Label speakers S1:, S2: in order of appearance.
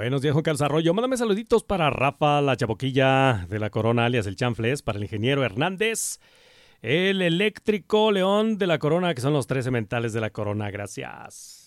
S1: Buenos días, Juan Carlos Arroyo. Mándame saluditos para Rafa, la Chapoquilla de la Corona, alias el Chanfles, para el ingeniero Hernández, el eléctrico León de la Corona, que son los 13 mentales de la Corona. Gracias.